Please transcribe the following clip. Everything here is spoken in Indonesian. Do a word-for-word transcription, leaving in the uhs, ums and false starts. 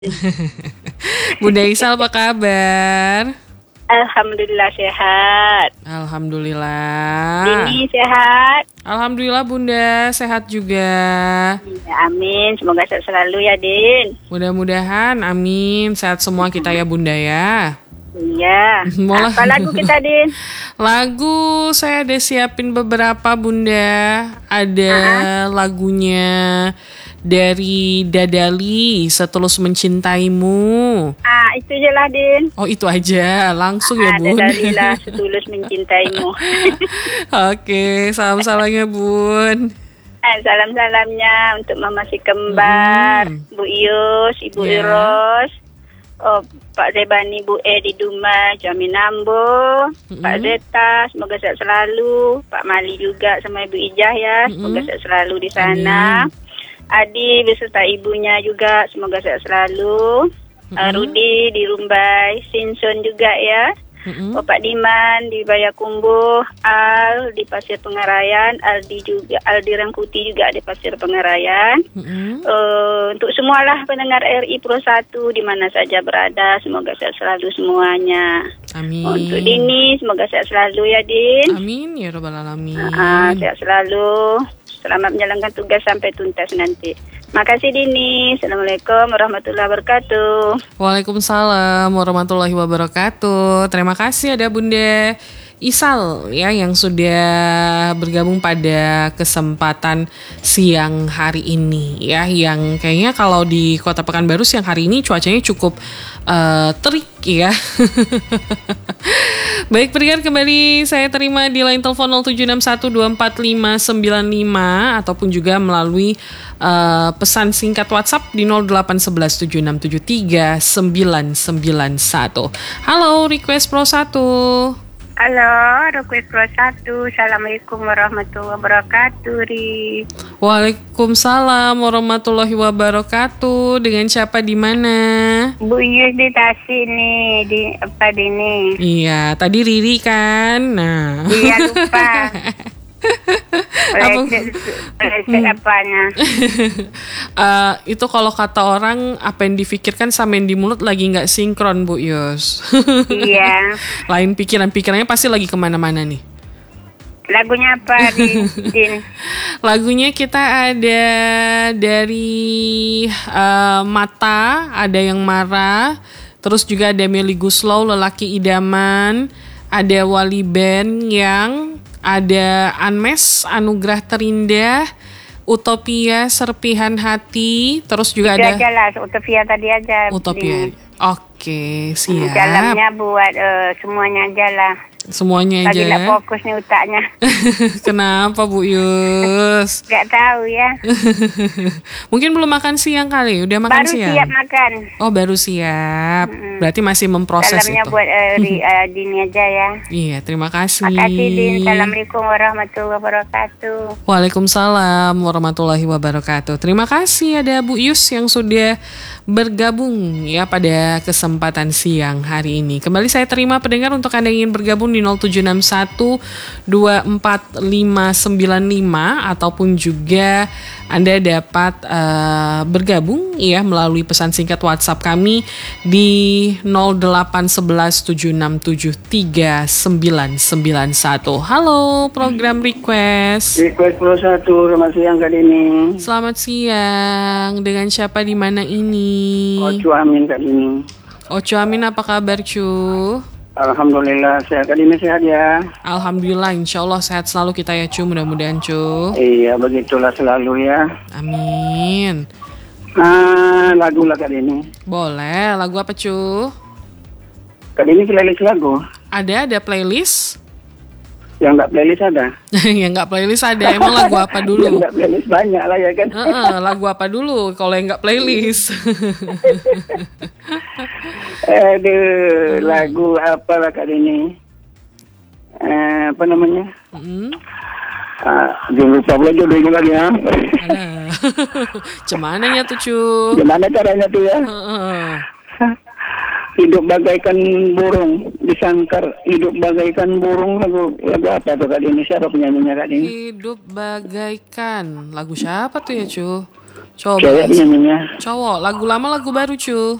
Bunda Isal apa kabar? Alhamdulillah sehat. Alhamdulillah. Dini sehat. Alhamdulillah Bunda sehat juga. Ya, amin. Semoga sehat selalu ya, Din. Mudah-mudahan, amin. Sehat semua kita ya Bunda ya. Iya. Mola. Apa lagu kita, Din? Lagu saya ada siapin beberapa Bunda. Ada uh-huh. lagunya dari Dadali, Setulus Mencintaimu. Ah, itu aja lah, Din. Oh, itu aja. Langsung ah, ya, Bun. Dadali lah, Setulus Mencintaimu. Oke, salam-salamnya, Bun. Eh, salam-salamnya untuk Mama si Kembar, hmm. Bu Ius, Ibu yeah. Iros, oh, Pak Zebani, Bu E di Dumai, Jamin Ambo, mm-hmm. Pak Zeta, semoga sehat selalu. Pak Mali juga sama Ibu Ijah ya, semoga mm-hmm. sehat selalu di sana. Amin. Adi beserta ibunya juga semoga sehat selalu. Mm-hmm. uh, Rudi di Rumbai, Sinson juga ya. Mm-hmm. Bapak Diman di Bayakumbuh, Al di Pasir Pengarayan, Aldi juga, Aldi Rangkuti juga di Pasir Pengarayan. Mm-hmm. Uh, untuk semualah pendengar R I Pro satu di mana saja berada, semoga sehat selalu semuanya. Amin. Untuk Dini, semoga sehat selalu ya, Din. Amin ya Rabbal Alamin. Uh, sehat selalu. Selamat menjalankan tugas sampai tuntas nanti. Makasih Dini. Assalamualaikum warahmatullahi wabarakatuh. Waalaikumsalam warahmatullahi wabarakatuh. Terima kasih ada Bunda Isal ya yang sudah bergabung pada kesempatan siang hari ini ya, yang kayaknya kalau di Kota Pekanbaru siang hari ini cuacanya cukup uh, terik ya. Baik, pendengar, kembali saya terima di line telepon nol tujuh enam satu dua empat lima sembilan lima ataupun juga melalui uh, pesan singkat WhatsApp di nol delapan satu satu tujuh enam tujuh tiga sembilan sembilan satu. Halo, Request Pro satu. Halo, Request Pro satu. Assalamualaikum warahmatullahi wabarakatuh, Ri. Waalaikumsalam warahmatullahi wabarakatuh. Dengan siapa di mana? Bu Yus di Tasik nih, di apa di nih? Iya, tadi Riri kan. Nah. Iya, lupa. Apa? Leset apanya? uh, itu kalau kata orang apa yang difikirkan sama yang di mulut lagi nggak sinkron, Bu Yus. Iya. Lain pikiran-pikirannya pasti lagi kemana-mana nih. Lagunya apa, Din? Din? Lagunya kita ada dari uh, Mata, ada yang marah. Terus juga ada Meli Guslow, Lelaki Idaman. Ada Wali Band yang ada Anmes, Anugerah Terindah, Utopia, Serpihan Hati. Terus juga itu ada aja lah, Utopia tadi aja. Utopia. Di... Oke, siap. Dalamnya buat uh, semuanya aja lah. Semuanya lagi aja. Lagi nak fokus nih otaknya. Kenapa Bu Yus? Gak tahu ya. Mungkin belum makan siang kali. Udah makan baru siang? Baru siap makan. Oh, baru siap. Mm-hmm. Berarti masih memproses. Dalamnya itu. buat uh, di, uh, Dini aja ya. Iya, terima kasih. Makasih Din. Assalamualaikum warahmatullahi wabarakatuh. Waalaikumsalam warahmatullahi wabarakatuh. Terima kasih ada Bu Yus yang sudah bergabung ya pada kesempatan siang hari ini. Kembali saya terima pendengar untuk Anda yang ingin bergabung di nol tujuh enam satu dua empat lima sembilan lima ataupun juga Anda dapat uh, bergabung ya melalui pesan singkat WhatsApp kami di nol delapan satu satu tujuh enam tujuh tiga sembilan sembilan satu. Halo, program request. Request Pro satu, selamat siang Kak Dini. Selamat siang. Dengan siapa di mana ini? Ocu Amin Kak Dini. Ocu Amin, apa kabar Cu? Alhamdulillah sehat. Kak Dini sehat ya? Alhamdulillah, insya Allah sehat selalu kita ya Cu, mudah-mudahan Cu. Iya, begitulah selalu ya. Amin. Nah, lagu lah Kak Dini. Boleh, lagu apa Cu? Kak Dini playlist lagu? Ada, ada playlist. Yang nggak playlist ada? Yang nggak playlist ada, emang lagu apa dulu? Yang nggak playlist banyak lah ya kan? Uh-uh, lagu apa dulu kalau yang nggak playlist? Aduh, lagu apa lah Kak Dini? Eh, apa namanya? Mm-hmm. Ah, jangan lupa pula jodohnya lagi ya. Cumananya tuh Cu? Gimana caranya tuh ya? Uh-uh. Hidup bagaikan burung, disangkar hidup bagaikan burung. Lagu lagu apa tuh Kak Dini? Siapa penyanyinya Kak Dini? Hidup bagaikan. Lagu siapa tuh ya Cu? Coba. Cewek nyanyinya. Cowok, lagu lama lagu baru cu.